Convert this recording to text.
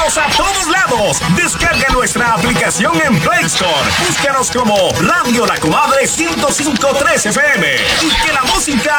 Vamos a todos lados. Descarga nuestra aplicación en Play Store. Búscanos como Radio La Comadre 105.3 FM y que la música